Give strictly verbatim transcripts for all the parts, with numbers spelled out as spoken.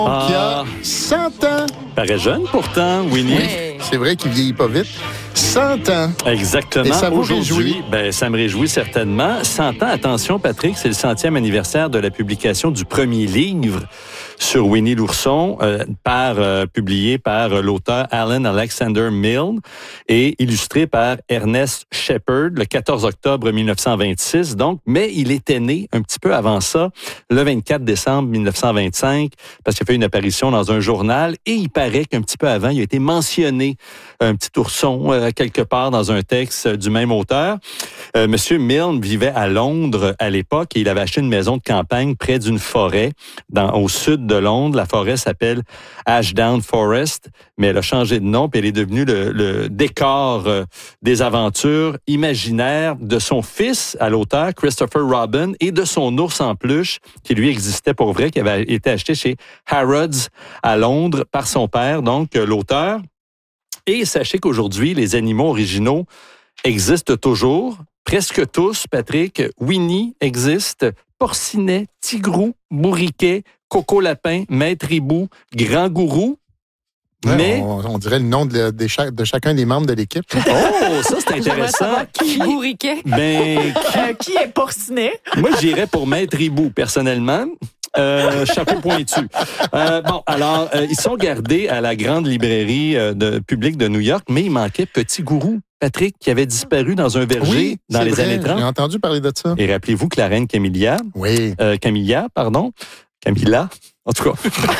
Ah. Qui a cent ans. Paraît jeune pourtant, Winnie. Oui, c'est vrai qu'il vieillit pas vite. cent ans. Exactement. Et ça vous Aujourd'hui, réjouit? ben, ça me réjouit certainement. cent ans, attention Patrick, c'est le centième anniversaire de la publication du premier livre sur Winnie l'ourson, euh, par, euh, publié par euh, l'auteur Alan Alexander Milne et illustré par Ernest Shepard le quatorze octobre mille neuf cent vingt-six. Donc, mais il était né un petit peu avant ça, le vingt-quatre décembre mille neuf cent vingt-cinq, parce qu'il a fait une apparition dans un journal et il paraît qu'un petit peu avant, il a été mentionné un petit ourson euh, quelque part dans un texte du même auteur. Euh, Monsieur Milne vivait à Londres à l'époque et il avait acheté une maison de campagne près d'une forêt dans, au sud de Londres. La forêt s'appelle Ashdown Forest, mais elle a changé de nom et elle est devenue le, le décor euh, des aventures imaginaires de son fils à l'auteur, Christopher Robin, et de son ours en peluche qui lui existait pour vrai, qui avait été acheté chez Harrods à Londres par son père, donc euh, l'auteur. Et sachez qu'aujourd'hui, les animaux originaux existent toujours, presque tous, Patrick. Winnie existe, Porcinet, Tigrou, Bourriquet, Coco Lapin, Maître Hibou, Grand Gourou. Ouais, Mais on, on dirait le nom de, de, chaque, de chacun des membres de l'équipe. oh, ça c'est intéressant. Qui Bourriquet? Ben, Euh, qui est Porcinet? moi j'irais pour Maître Hibou personnellement. Euh, chapeau pointu. Euh, bon, alors, euh, ils sont gardés à la grande librairie euh, de, publique de New York, mais il manquait Petit Gourou, Patrick, qui avait disparu dans un verger Oui, dans c'est les vrai, années trente. J'ai entendu parler de ça. Et rappelez-vous que la reine Camilla, Oui. euh, Camilla, pardon, Camilla, en tout cas.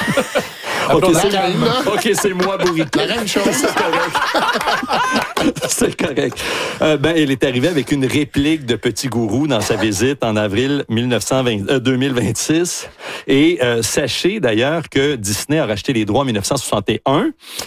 OK, la c'est, reine, là. OK, c'est moi, Bourriquet. La reine chose. C'est correct. C'est correct. Euh, ben, elle est arrivée avec une réplique de Petit Gourou dans sa visite en avril mille neuf cent vingt, euh, deux mille vingt-six. Et euh, sachez d'ailleurs que Disney a racheté les droits en mille neuf cent soixante et un.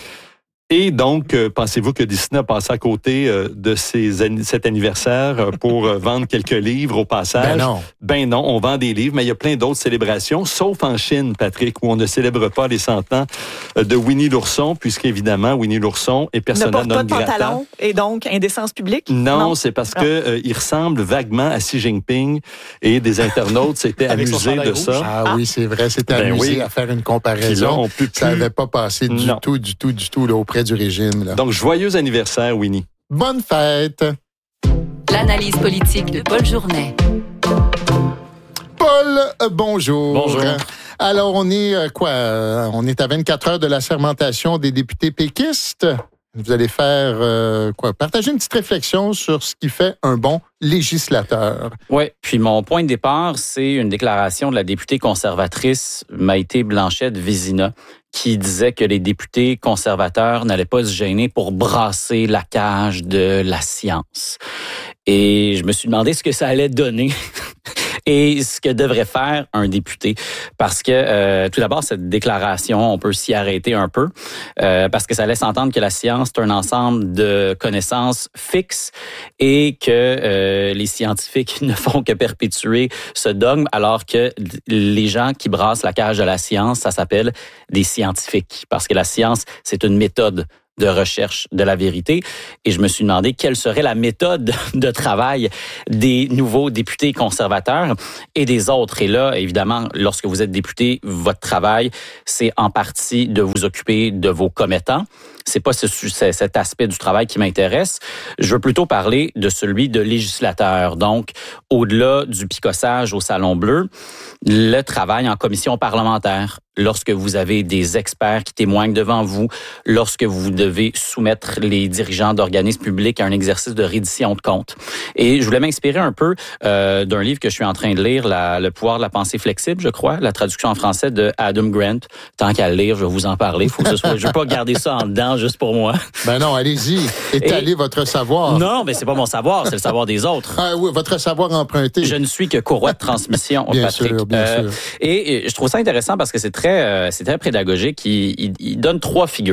Et donc, euh, pensez-vous que Disney a passé à côté euh, de ses, cet anniversaire euh, pour euh, vendre quelques livres au passage? Ben non. Ben non, on vend des livres, mais il y a plein d'autres célébrations, sauf en Chine, Patrick, où on ne célèbre pas les cent ans de Winnie l'ourson, puisqu'évidemment, Winnie l'ourson est Ne persona porte pas non de grata. pantalon et donc indécence publique? Non, Non. c'est parce Ah. que euh, il ressemble vaguement à Xi Jinping et des internautes s'étaient Avec son amusés chandail de rouge. ça. Ah, oui, c'est vrai. C'était Ben amusé oui. à faire une Puis là, comparaison. on peut Ça plus. n'avait pas passé du Non. tout, du tout, du tout là, auprès du régime. Là. Donc, joyeux anniversaire, Winnie. Bonne fête! L'analyse politique de Paul Journet. Paul, euh, bonjour. Bonjour. Alors, on est euh, quoi? euh, On est à vingt-quatre heures de la sermentation des députés péquistes. Vous allez faire euh, quoi? Partager une petite réflexion sur ce qui fait un bon législateur. Oui, puis mon point de départ, c'est une déclaration de la députée conservatrice Maïté Blanchette-Vézina qui disait que les députés conservateurs n'allaient pas se gêner pour brasser la cage de la science. Et je me suis demandé ce que ça allait donner et ce que devrait faire un député. Parce que, euh, tout d'abord, cette déclaration, on peut s'y arrêter un peu, euh, parce que ça laisse entendre que la science est un ensemble de connaissances fixes et que euh, les scientifiques ne font que perpétuer ce dogme, alors que les gens qui brassent la cage de la science, ça s'appelle des scientifiques. Parce que la science, c'est une méthode de recherche de la vérité. Et je me suis demandé quelle serait la méthode de travail des nouveaux députés conservateurs et des autres. Et là, évidemment, lorsque vous êtes député, votre travail, c'est en partie de vous occuper de vos commettants. C'est pas ce, cet aspect du travail qui m'intéresse. Je veux plutôt parler de celui de législateur. Donc, au-delà du picossage au Salon Bleu, le travail en commission parlementaire. Lorsque vous avez des experts qui témoignent devant vous, lorsque vous devez soumettre les dirigeants d'organismes publics à un exercice de reddition de comptes. Et je voulais m'inspirer un peu euh, d'un livre que je suis en train de lire, la, Le pouvoir de la pensée flexible, je crois, la traduction en français de Adam Grant. Tant qu'à le lire, je vais vous en parler. Faut que ce soit, je ne veux pas garder ça en dedans juste pour moi. Ben non, allez-y. Étalez Et- votre savoir. Non, mais c'est pas mon savoir, c'est le savoir des autres. Ah oui, votre savoir emprunté. Je ne suis que courroie de transmission, Bien Patrick. sûr, bien Euh, sûr. Et, et je trouve ça intéressant parce que c'est très, euh, c'est très pédagogique. Il, il, il donne trois figures.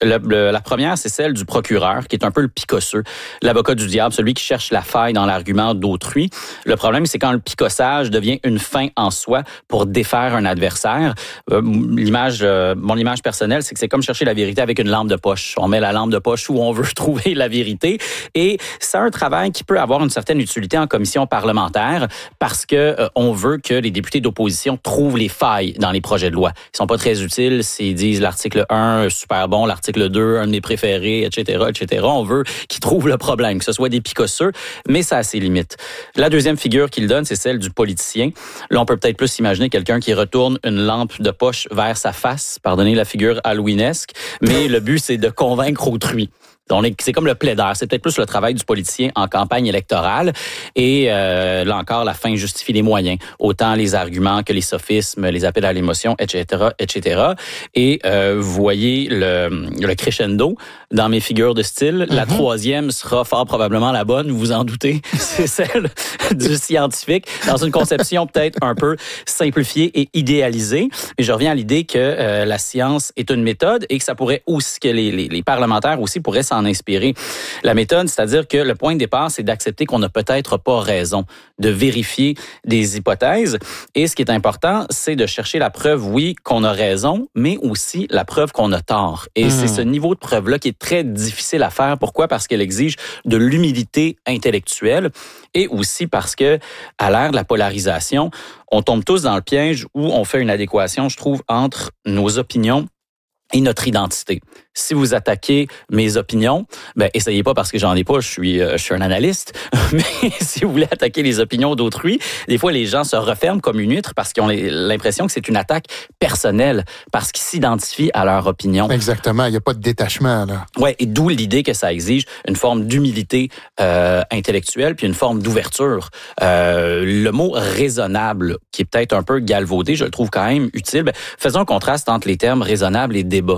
Le, le, la première, c'est celle du procureur, qui est un peu le picosseux, l'avocat du diable, celui qui cherche la faille dans l'argument d'autrui. Le problème, c'est quand le picossage devient une fin en soi pour défaire un adversaire. Euh, l'image, euh, mon image personnelle, c'est que c'est comme chercher la vérité avec une lampe de poche. On met la lampe de poche où on veut trouver la vérité. Et c'est un travail qui peut avoir une certaine utilité en commission parlementaire parce que euh, on veut que les députés d'opposition trouvent les failles dans les projets de loi. Ils sont pas très utiles s'ils disent l'article un, super bon, l'article L'article deux, un de mes préférés, et cetera, et cetera. On veut qu'ils trouvent le problème, que ce soit des picosseux, mais ça a ses limites. La deuxième figure qu'il donne, c'est celle du politicien. Là, on peut peut-être plus imaginer quelqu'un qui retourne une lampe de poche vers sa face, pardonnez la figure halloweenesque, mais le but, c'est de convaincre autrui. C'est comme le plaideur. C'est peut-être plus le travail du politicien en campagne électorale. Et euh, là encore, la fin justifie les moyens. Autant les arguments que les sophismes, les appels à l'émotion, et cetera, et cetera. Et euh, vous voyez le, le crescendo dans mes figures de style. Mm-hmm. La troisième sera fort probablement la bonne, vous vous en doutez. C'est celle du scientifique, dans une conception peut-être un peu simplifiée et idéalisée. Mais je reviens à l'idée que euh, la science est une méthode et que ça pourrait aussi, que les, les, les parlementaires aussi pourraient s'en inspirer. La méthode, c'est-à-dire que le point de départ, c'est d'accepter qu'on n'a peut-être pas raison, de vérifier des hypothèses. Et ce qui est important, c'est de chercher la preuve, oui, qu'on a raison, mais aussi la preuve qu'on a tort. Et mmh. c'est ce niveau de preuve-là qui est très difficile à faire. Pourquoi? Parce qu'elle exige de l'humilité intellectuelle et aussi parce que, à l'ère de la polarisation, on tombe tous dans le piège où on fait une adéquation, je trouve, entre nos opinions et notre identité. Si vous attaquez mes opinions, ben essayez pas parce que j'en ai pas, je suis euh, je suis un analyste, mais si vous voulez attaquer les opinions d'autrui, des fois les gens se referment comme une huître parce qu'ils ont l'impression que c'est une attaque personnelle parce qu'ils s'identifient à leur opinion. Exactement, il y a pas de détachement là. Ouais, et d'où l'idée que ça exige une forme d'humilité euh, intellectuelle puis une forme d'ouverture. Euh, le mot raisonnable qui est peut-être un peu galvaudé, je le trouve quand même utile. Ben, faisons un contraste entre les termes raisonnable et débat.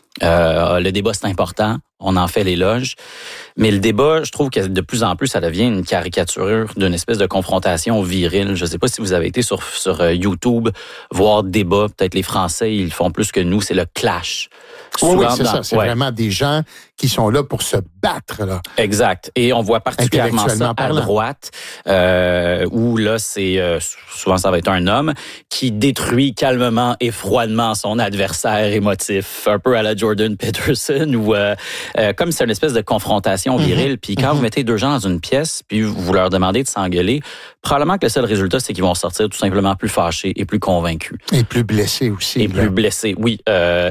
Euh, le débat, c'est important. On en fait l'éloge. Mais le débat, je trouve que de plus en plus, ça devient une caricature d'une espèce de confrontation virile. Je ne sais pas si vous avez été sur, sur YouTube voir débat. Peut-être les Français, ils font plus que nous. C'est le clash. Oui, oui, c'est dans, ça. C'est ouais. vraiment des gens qui sont là pour se battre. Là. Exact. Et on voit particulièrement ça à droite, euh, où là, c'est euh, souvent ça va être un homme qui détruit calmement et froidement son adversaire émotif, un peu à la Jordan Peterson, ou euh, euh, comme c'est une espèce de confrontation virile. Mm-hmm. Puis quand mm-hmm. vous mettez deux gens dans une pièce, puis vous leur demandez de s'engueuler, probablement que le seul résultat, c'est qu'ils vont sortir tout simplement plus fâchés et plus convaincus. Et plus blessés aussi. Et là. plus blessés, oui. Euh,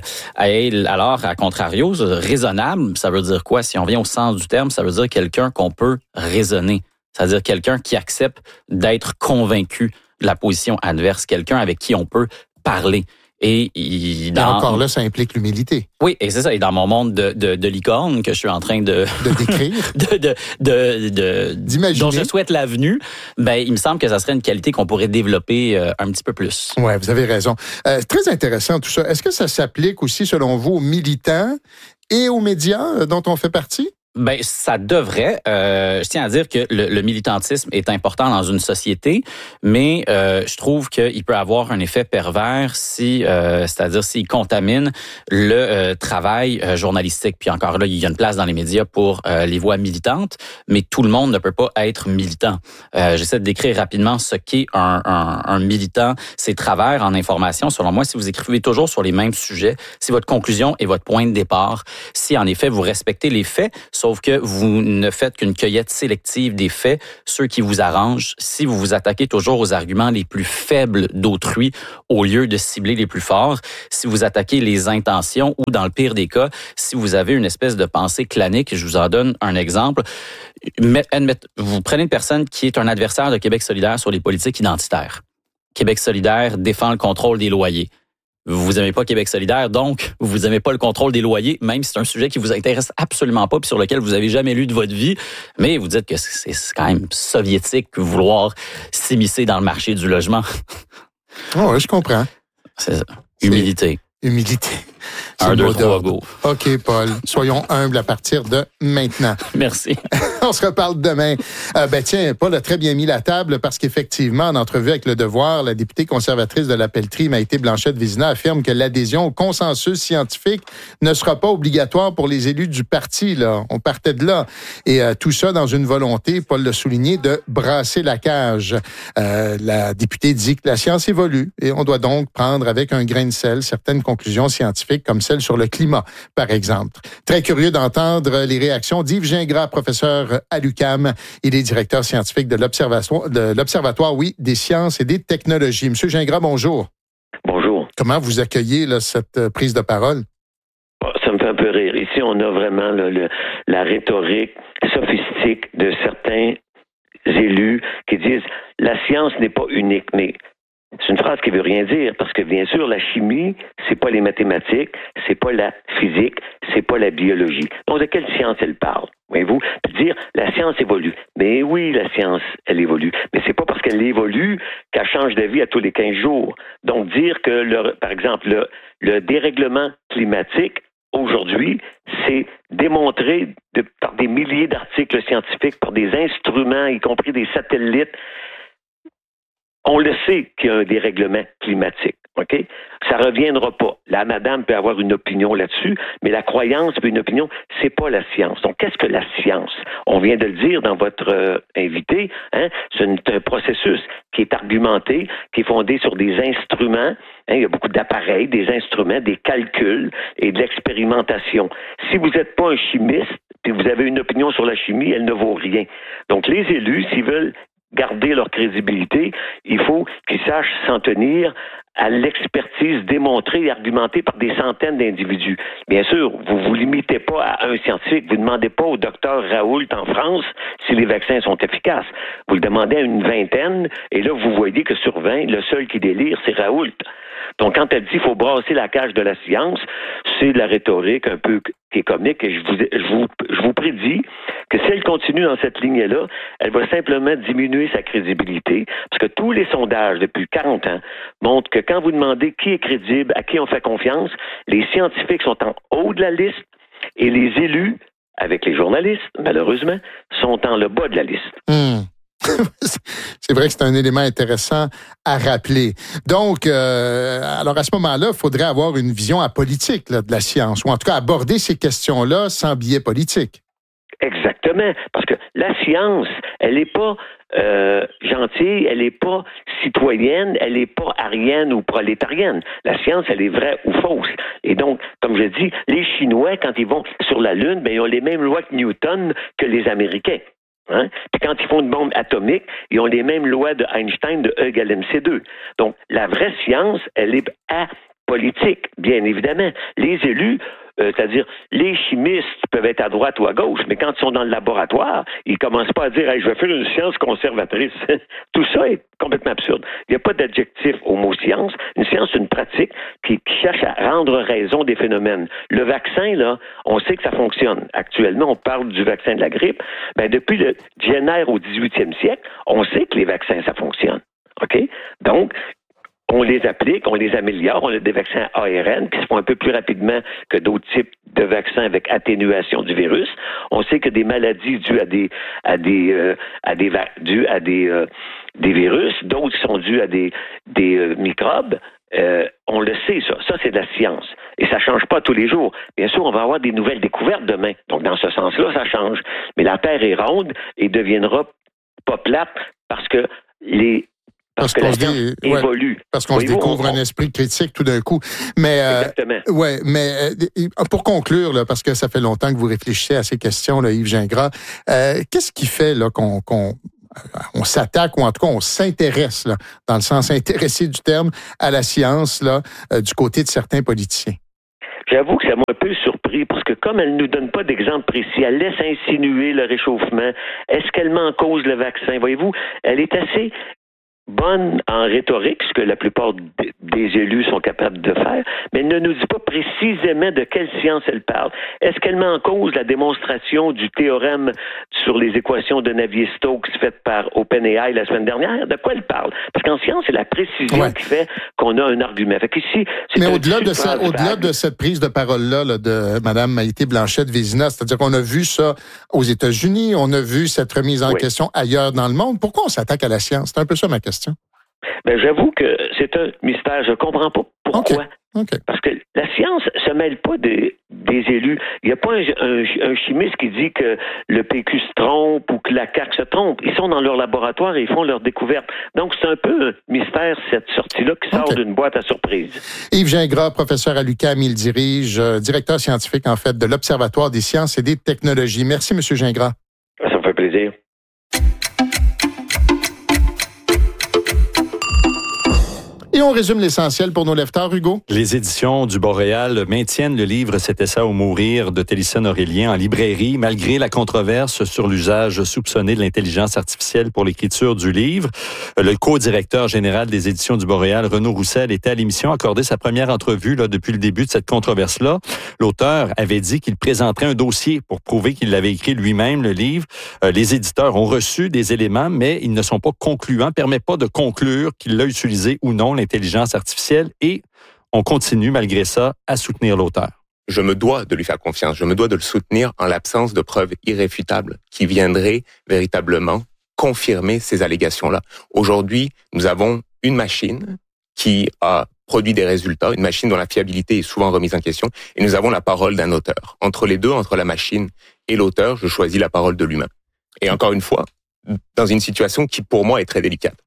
alors, à contrario, raisonnable, ça veut dire quoi? Si on vient au sens du terme, ça veut dire quelqu'un qu'on peut raisonner. C'est-à-dire quelqu'un qui accepte d'être convaincu de la position adverse, quelqu'un avec qui on peut parler. Et, il, dans, et encore là, ça implique l'humilité. Oui, et c'est ça. Et dans mon monde de, de, de licorne que je suis en train de... De décrire. de, de, de, de, D'imaginer. Dont je souhaite l'avenue, ben, il me semble que ça serait une qualité qu'on pourrait développer euh, un petit peu plus. Oui, vous avez raison. Euh, très intéressant tout ça. Est-ce que ça s'applique aussi, selon vous, aux militants et aux médias dont on fait partie? Ben, ça devrait. Euh, je tiens à dire que le, le militantisme est important dans une société, mais euh, je trouve qu'il peut avoir un effet pervers si, euh, c'est-à-dire s'il contamine le euh, travail euh, journalistique. Puis encore là, il y a une place dans les médias pour euh, les voix militantes, mais tout le monde ne peut pas être militant. Euh, j'essaie de décrire rapidement ce qu'est un, un, un militant, ses travers en information. Selon moi, si vous écrivez toujours sur les mêmes sujets, si votre conclusion est votre point de départ, si en effet vous respectez les faits, sauf que vous ne faites qu'une cueillette sélective des faits, ceux qui vous arrangent, si vous vous attaquez toujours aux arguments les plus faibles d'autrui au lieu de cibler les plus forts, si vous attaquez les intentions ou, dans le pire des cas, si vous avez une espèce de pensée clanique, je vous en donne un exemple. Vous prenez une personne qui est un adversaire de Québec solidaire sur les politiques identitaires. Québec solidaire défend le contrôle des loyers. Vous aimez pas Québec solidaire, donc vous aimez pas le contrôle des loyers, même si c'est un sujet qui vous intéresse absolument pas puis sur lequel vous avez jamais lu de votre vie, mais vous dites que c'est quand même soviétique vouloir s'immiscer dans le marché du logement. Oh, je comprends. C'est ça. Humilité. Humilité. C'est Un, le deux, mot trois, d'ordre. go. OK, Paul. Soyons humbles à partir de maintenant. Merci. On se reparle demain. Euh, ben tiens, Paul a très bien mis la table parce qu'effectivement, en entrevue avec Le Devoir, la députée conservatrice de la Pelletrie, Maïté Blanchette-Vizina, affirme que l'adhésion au consensus scientifique ne sera pas obligatoire pour les élus du parti. Là. On partait de là. Et euh, tout ça dans une volonté, Paul l'a souligné, de brasser la cage. Euh, la députée dit que la science évolue et on doit donc prendre avec un grain de sel certaines conclusions scientifiques comme celle sur le climat, par exemple. Très curieux d'entendre les réactions d'Yves Gingras, professeur à l'U Q A M. Il est directeur scientifique de l'Observatoire, de l'Observatoire, oui, des sciences et des technologies. Monsieur Gingras, bonjour. Bonjour. Comment vous accueillez là, cette prise de parole? Ça me fait un peu rire. Ici, on a vraiment là, le, la rhétorique sophistique de certains élus qui disent « la science n'est pas unique ». Mais c'est une phrase qui veut rien dire parce que, bien sûr, la chimie, c'est pas les mathématiques, c'est pas la physique, c'est pas la biologie. Donc, de quelle science elle parle? Voyez-vous? Puis dire la science évolue. Mais oui, la science, elle évolue. Mais c'est pas parce qu'elle évolue qu'elle change d'avis à tous les quinze jours. Donc, dire que, le, par exemple, le, le dérèglement climatique, aujourd'hui, c'est démontré de, par des milliers d'articles scientifiques, par des instruments, y compris des satellites. On le sait qu'il y a un dérèglement climatique, OK? Ça reviendra pas. La madame peut avoir une opinion là-dessus, mais la croyance et une opinion, c'est pas la science. Donc, qu'est-ce que la science? On vient de le dire dans votre euh, invité, hein? C'est un, un processus qui est argumenté, qui est fondé sur des instruments. Hein? Il y a beaucoup d'appareils, des instruments, des calculs et de l'expérimentation. Si vous n'êtes pas un chimiste, puis vous avez une opinion sur la chimie, elle ne vaut rien. Donc, les élus, s'ils veulent garder leur crédibilité, il faut qu'ils sachent s'en tenir à l'expertise démontrée et argumentée par des centaines d'individus. Bien sûr, vous vous limitez pas à un scientifique, vous ne demandez pas au docteur Raoult en France si les vaccins sont efficaces. Vous le demandez à une vingtaine, et là, vous voyez que sur vingt, le seul qui délire, c'est Raoult. Donc, quand elle dit qu'il faut brasser la cage de la science, c'est de la rhétorique un peu qui est comique, et je vous, je vous, je vous prédis que si elle continue dans cette ligne-là, elle va simplement diminuer sa crédibilité, parce que tous les sondages depuis quarante ans montrent que quand vous demandez qui est crédible, à qui on fait confiance, les scientifiques sont en haut de la liste et les élus, avec les journalistes, malheureusement, sont en le bas de la liste. Mmh. C'est vrai que c'est un élément intéressant à rappeler. Donc, euh, alors à ce moment-là, il faudrait avoir une vision apolitique là, de la science, ou en tout cas aborder ces questions-là sans biais politique. Exactement, parce que la science, elle n'est pas euh, gentille, elle n'est pas citoyenne, elle n'est pas arienne ou prolétarienne. La science, elle est vraie ou fausse. Et donc, comme je dis, les Chinois, quand ils vont sur la Lune, ben, ils ont les mêmes lois que Newton que les Américains. Hein? Puis quand ils font une bombe atomique, ils ont les mêmes lois de Einstein de E égale M C deux. Donc, la vraie science, elle est apolitique, bien évidemment. Les élus, euh, c'est-à-dire les chimistes peuvent être à droite ou à gauche, mais quand ils sont dans le laboratoire, ils commencent pas à dire hey, « je vais faire une science conservatrice ». Tout ça est complètement absurde. Il n'y a pas d'adjectif au mot science. Une science, c'est une pratique qui, qui cherche à rendre raison des phénomènes. Le vaccin, là, on sait que ça fonctionne. Actuellement, on parle du vaccin de la grippe. Ben, depuis le Jenner au dix-huitième siècle, on sait que les vaccins, ça fonctionne. OK? Donc, on les applique, on les améliore, on a des vaccins A R N qui se font un peu plus rapidement que d'autres types de vaccins avec atténuation du virus. On sait que des maladies dues à des à des euh, à des dues à des euh, des virus, d'autres qui sont dues à des des euh, microbes. Euh, on le sait, ça. Ça, c'est de la science. Et ça change pas tous les jours. Bien sûr, on va avoir des nouvelles découvertes demain. Donc, dans ce sens-là, ça change. Mais la Terre est ronde et deviendra pas plate parce que les Parce, parce que la science dit, évolue. Ouais, parce qu'on se découvre on, un esprit critique tout d'un coup. Mais, exactement. Euh, ouais, mais euh, pour conclure, là, parce que ça fait longtemps que vous réfléchissez à ces questions, là, Yves Gingras, euh, qu'est-ce qui fait là, qu'on, qu'on on s'attaque, ou en tout cas on s'intéresse, là, dans le sens intéressé du terme, à la science là, euh, du côté de certains politiciens? J'avoue que ça m'a un peu surpris parce que comme elle ne nous donne pas d'exemple précis, elle laisse insinuer le réchauffement. Est-ce qu'elle met en cause le vaccin? Voyez-vous, elle est assez bonne en rhétorique, ce que la plupart des élus sont capables de faire, mais elle ne nous dit pas précisément de quelle science elle parle. Est-ce qu'elle met en cause la démonstration du théorème sur les équations de Navier-Stokes faite par OpenAI la semaine dernière? De quoi elle parle? Parce qu'en science, c'est la précision ouais. qui fait qu'on a un argument. Fait qu'ici, c'est mais au-delà de, ça, au-delà de cette prise de parole-là là, de Mme Maïté Blanchette-Vézina, c'est-à-dire qu'on a vu ça aux États-Unis, on a vu cette remise en oui. question ailleurs dans le monde. Pourquoi on s'attaque à la science? C'est un peu ça ma question. Ben, j'avoue que c'est un mystère. Je comprends pas pourquoi. Okay. Okay. Parce que la science se mêle pas des, des élus. Il n'y a pas un, un, un chimiste qui dit que le P Q se trompe ou que la C A Q se trompe. Ils sont dans leur laboratoire et ils font leurs découvertes. Donc, c'est un peu un mystère, cette sortie-là, qui sort okay. d'une boîte à surprise. Yves Gingras, professeur à l'U Q A M, il dirige, euh, directeur scientifique, en fait, de l'Observatoire des sciences et des technologies. Merci, M. Gingras. Ça me fait plaisir. Et on résume l'essentiel pour nos leftards, Hugo. Les éditions du Boréal maintiennent le livre « C'était ça ou mourir » de Télissane Aurélien en librairie, malgré la controverse sur l'usage soupçonné de l'intelligence artificielle pour l'écriture du livre. Le co-directeur général des éditions du Boréal, Renaud Roussel, était à l'émission, accordé sa première entrevue là, depuis le début de cette controverse-là. L'auteur avait dit qu'il présenterait un dossier pour prouver qu'il l'avait écrit lui-même, le livre. Euh, les éditeurs ont reçu des éléments, mais ils ne sont pas concluants, ne permettent pas de conclure qu'il l'a utilisé ou non, l'intelligence artificielle, et on continue malgré ça à soutenir l'auteur. Je me dois de lui faire confiance, je me dois de le soutenir en l'absence de preuves irréfutables qui viendraient véritablement confirmer ces allégations-là. Aujourd'hui, nous avons une machine qui a produit des résultats, une machine dont la fiabilité est souvent remise en question, et nous avons la parole d'un auteur. Entre les deux, entre la machine et l'auteur, je choisis la parole de l'humain. Et encore une fois, dans une situation qui pour moi est très délicate.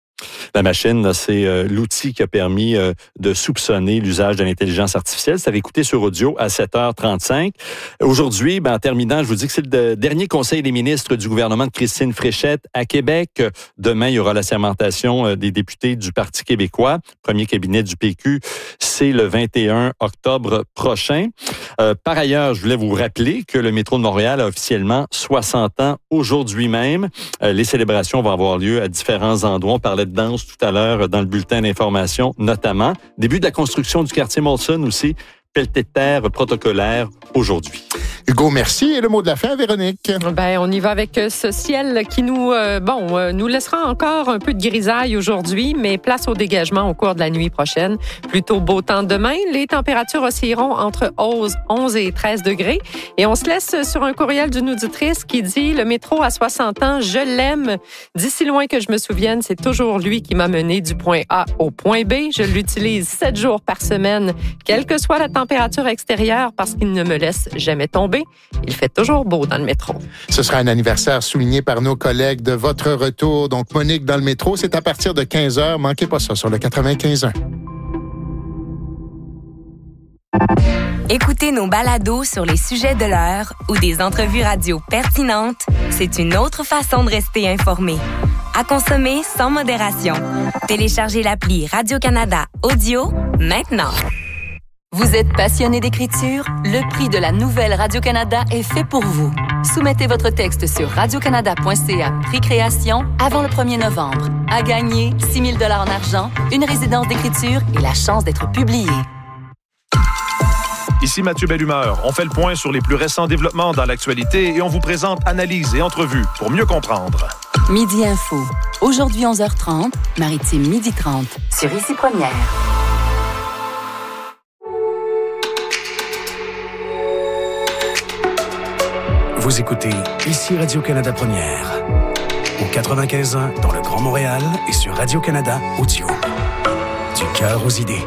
La machine, là, c'est euh, l'outil qui a permis euh, de soupçonner l'usage de l'intelligence artificielle. Ça avait écouté sur audio à sept heures trente-cinq. Aujourd'hui, ben, en terminant, je vous dis que c'est le dernier conseil des ministres du gouvernement de Christine Fréchette à Québec. Demain, il y aura la sermentation euh, des députés du Parti québécois. Premier cabinet du P Q, c'est le vingt et un octobre prochain. Euh, par ailleurs, je voulais vous rappeler que le métro de Montréal a officiellement soixante ans aujourd'hui même. Euh, les célébrations vont avoir lieu à différents endroits. On parlait de danse tout à l'heure dans le bulletin d'information, notamment. Début de la construction du quartier Molson aussi. Pelleté de terre protocolaire aujourd'hui. Hugo, merci. Et le mot de la fin, Véronique? Ben, on y va avec ce ciel qui nous, euh, bon, euh, nous laissera encore un peu de grisaille aujourd'hui, mais place au dégagement au cours de la nuit prochaine. Plutôt beau temps demain. Les températures oscilleront entre onze et treize degrés. Et on se laisse sur un courriel d'une auditrice qui dit « Le métro à soixante ans, je l'aime. D'ici loin que je me souvienne, c'est toujours lui qui m'a mené du point A au point B. Je l'utilise sept jours par semaine, quelle que soit la température température extérieure parce qu'il ne me laisse jamais tomber. Il fait toujours beau dans le métro. » Ce sera un anniversaire souligné par nos collègues de votre retour. Donc, Monique dans le métro, c'est à partir de quinze heures. Manquez pas ça sur le quatre-vingt-quinze un. Écoutez nos balados sur les sujets de l'heure ou des entrevues radio pertinentes, c'est une autre façon de rester informé. À consommer sans modération. Téléchargez l'appli Radio-Canada Audio maintenant. Vous êtes passionné d'écriture? Le prix de la nouvelle Radio-Canada est fait pour vous. Soumettez votre texte sur radiocanada point c a prix création avant le premier novembre. À gagner six mille dollars en argent, une résidence d'écriture et la chance d'être publié. Ici Mathieu Bellumeur. On fait le point sur les plus récents développements dans l'actualité et on vous présente analyses et entrevues pour mieux comprendre. Midi Info. Aujourd'hui onze heures trente, Maritime midi trente. Sur Ici Première. Vous écoutez Ici Radio-Canada Première. Au quatre-vingt-quinze ans dans le Grand Montréal et sur Radio-Canada Audio. Du cœur aux idées.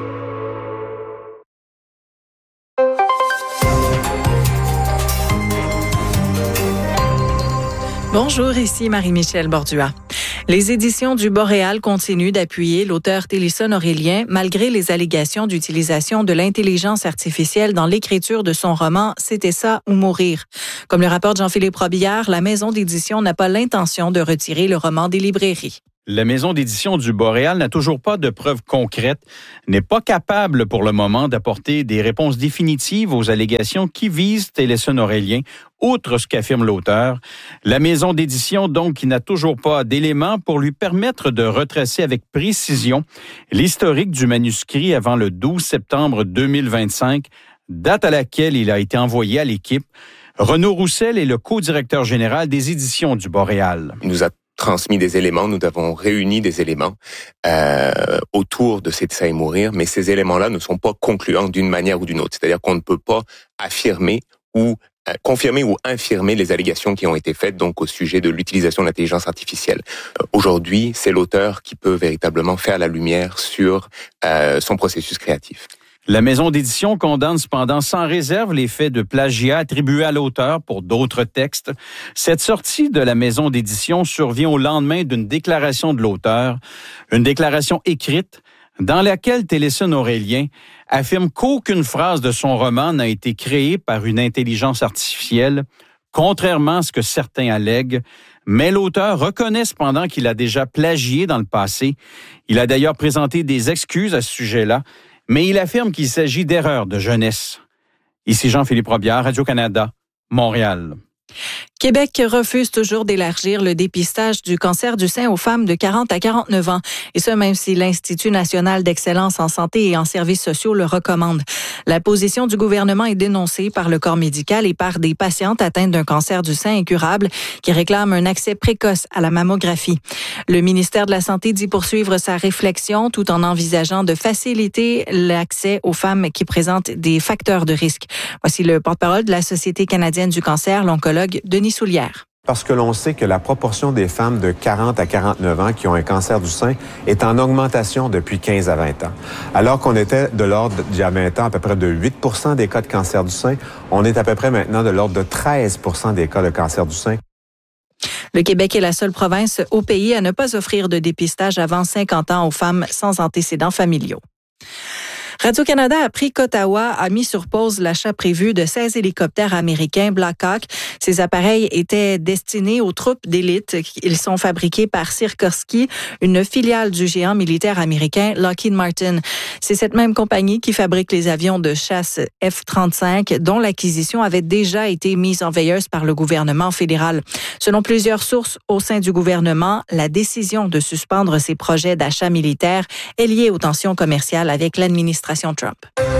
Bonjour, ici Marie-Michel Bordua. Les éditions du Boréal continuent d'appuyer l'auteur Télissane Aurélien malgré les allégations d'utilisation de l'intelligence artificielle dans l'écriture de son roman « C'était ça ou mourir ». Comme le rapporte Jean-Philippe Robillard, la maison d'édition n'a pas l'intention de retirer le roman des librairies. La maison d'édition du Boréal n'a toujours pas de preuves concrètes, n'est pas capable pour le moment d'apporter des réponses définitives aux allégations qui visent Téléson-Aurélien, outre ce qu'affirme l'auteur. La maison d'édition, donc, qui n'a toujours pas d'éléments pour lui permettre de retracer avec précision l'historique du manuscrit avant le douze septembre deux mille vingt-cinq, date à laquelle il a été envoyé à l'équipe. Renaud Roussel est le co-directeur général des éditions du Boréal. Il nous a transmis des éléments, nous avons réuni des éléments euh, autour de C'est de ça et mourir, mais ces éléments-là ne sont pas concluants d'une manière ou d'une autre. C'est-à-dire qu'on ne peut pas affirmer ou euh, confirmer ou infirmer les allégations qui ont été faites donc au sujet de l'utilisation de l'intelligence artificielle. Euh, aujourd'hui, c'est l'auteur qui peut véritablement faire la lumière sur euh, son processus créatif. La maison d'édition condamne cependant sans réserve les faits de plagiat attribués à l'auteur pour d'autres textes. Cette sortie de la maison d'édition survient au lendemain d'une déclaration de l'auteur, une déclaration écrite dans laquelle Téléson-Aurélien affirme qu'aucune phrase de son roman n'a été créée par une intelligence artificielle, contrairement à ce que certains allèguent. Mais l'auteur reconnaît cependant qu'il a déjà plagié dans le passé. Il a d'ailleurs présenté des excuses à ce sujet-là, mais il affirme qu'il s'agit d'erreurs de jeunesse. Ici Jean-Philippe Robillard, Radio-Canada, Montréal. Québec refuse toujours d'élargir le dépistage du cancer du sein aux femmes de quarante à quarante-neuf ans. Et ce, même si l'Institut national d'excellence en santé et en services sociaux le recommande. La position du gouvernement est dénoncée par le corps médical et par des patientes atteintes d'un cancer du sein incurable qui réclament un accès précoce à la mammographie. Le ministère de la Santé dit poursuivre sa réflexion tout en envisageant de faciliter l'accès aux femmes qui présentent des facteurs de risque. Voici le porte-parole de la Société canadienne du cancer, l'oncologue Denis Soulière. Parce que l'on sait que la proportion des femmes de quarante à quarante-neuf ans qui ont un cancer du sein est en augmentation depuis quinze à vingt ans. Alors qu'on était de l'ordre d'il y a vingt ans à peu près de huit pour cent des cas de cancer du sein, on est à peu près maintenant de l'ordre de treize pour cent des cas de cancer du sein. Le Québec est la seule province au pays à ne pas offrir de dépistage avant cinquante ans aux femmes sans antécédents familiaux. Radio-Canada a appris qu'Ottawa a mis sur pause l'achat prévu de seize hélicoptères américains Black Hawk. Ces appareils étaient destinés aux troupes d'élite. Ils sont fabriqués par Sikorsky, une filiale du géant militaire américain Lockheed Martin. C'est cette même compagnie qui fabrique les avions de chasse F trente-cinq, dont l'acquisition avait déjà été mise en veilleuse par le gouvernement fédéral. Selon plusieurs sources au sein du gouvernement, la décision de suspendre ces projets d'achat militaire est liée aux tensions commerciales avec l'administration Trump.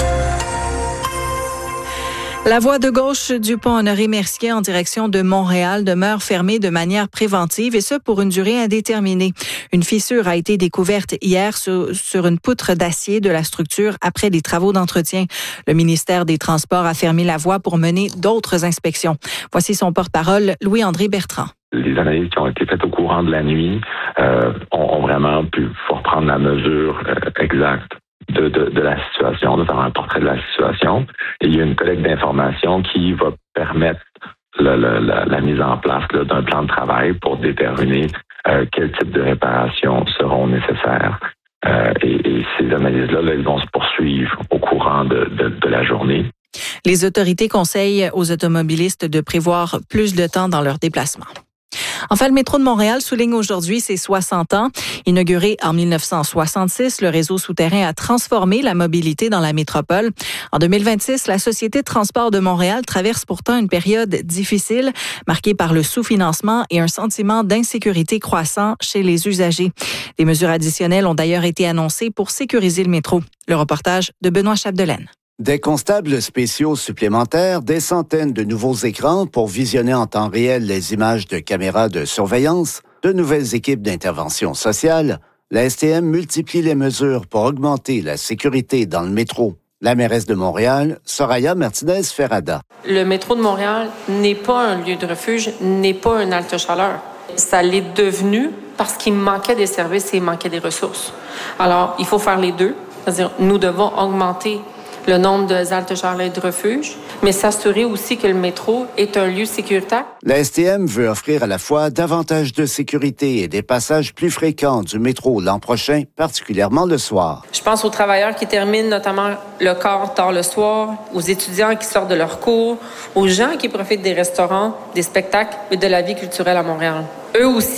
La voie de gauche du pont Honoré-Mercier en direction de Montréal demeure fermée de manière préventive et ce pour une durée indéterminée. Une fissure a été découverte hier sur, sur une poutre d'acier de la structure après des travaux d'entretien. Le ministère des Transports a fermé la voie pour mener d'autres inspections. Voici son porte-parole, Louis-André Bertrand. Les analyses qui ont été faites au courant de la nuit euh, ont, ont vraiment pu reprendre la mesure euh, exacte De, de, de la situation, de faire un portrait de la situation. Et il y a une collecte d'informations qui va permettre le, le, la, la mise en place là, d'un plan de travail pour déterminer euh, quel type de réparations seront nécessaires. Euh, et, et ces analyses-là, là, elles vont se poursuivre au courant de, de, de la journée. Les autorités conseillent aux automobilistes de prévoir plus de temps dans leur déplacement. Enfin, le métro de Montréal souligne aujourd'hui ses soixante ans. Inauguré en mille neuf cent soixante-six, le réseau souterrain a transformé la mobilité dans la métropole. En deux mille vingt-six, la Société de transport de Montréal traverse pourtant une période difficile, marquée par le sous-financement et un sentiment d'insécurité croissant chez les usagers. Des mesures additionnelles ont d'ailleurs été annoncées pour sécuriser le métro. Le reportage de Benoît Chapdelaine. Des constables spéciaux supplémentaires, des centaines de nouveaux écrans pour visionner en temps réel les images de caméras de surveillance, de nouvelles équipes d'intervention sociale, la S T M multiplie les mesures pour augmenter la sécurité dans le métro. La mairesse de Montréal, Soraya Martinez-Ferrada. Le métro de Montréal n'est pas un lieu de refuge, n'est pas un halte-chaleur. Ça l'est devenu parce qu'il manquait des services et il manquait des ressources. Alors, il faut faire les deux. C'est-à-dire, nous devons augmenter le nombre de haltes-chaleurs et de refuges, mais s'assurer aussi que le métro est un lieu sécuritaire. La S T M veut offrir à la fois davantage de sécurité et des passages plus fréquents du métro l'an prochain, particulièrement le soir. Je pense aux travailleurs qui terminent notamment le quart tard le soir, aux étudiants qui sortent de leurs cours, aux gens qui profitent des restaurants, des spectacles et de la vie culturelle à Montréal. Eux aussi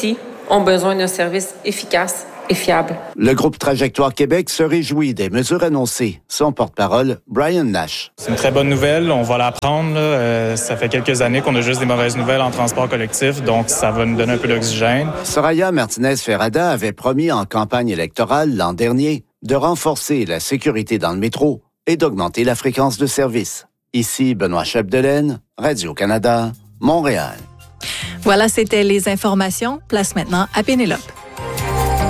ont besoin d'un service efficace et fiable. Le groupe Trajectoire Québec se réjouit des mesures annoncées. Son porte-parole, Brian Nash. C'est une très bonne nouvelle, on va la prendre. Là. Euh, ça fait quelques années qu'on a juste des mauvaises nouvelles en transport collectif, donc ça va nous donner un peu d'oxygène. Soraya Martinez-Ferrada avait promis en campagne électorale l'an dernier de renforcer la sécurité dans le métro et d'augmenter la fréquence de service. Ici Benoît Chapdelaine, Radio-Canada, Montréal. Voilà, c'était les informations. Place maintenant à Pénélope.